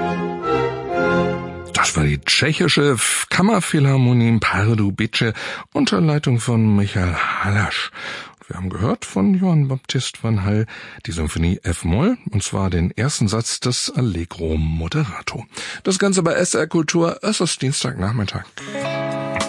Das war die tschechische Kammerphilharmonie Pardubice unter Leitung von Michael Hallasch. Wir haben gehört von Johann Baptist van Hall die Symphonie F-Moll, und zwar den ersten Satz des Allegro Moderato. Das Ganze bei SR Kultur, es ist Dienstagnachmittag.